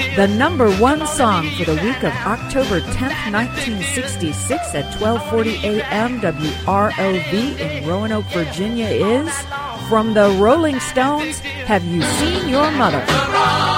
The number one song for the week of October 10th, 1966 at 12:40 a.m. WROV in Roanoke, Virginia is from the Rolling Stones, Have You Seen Your Mother?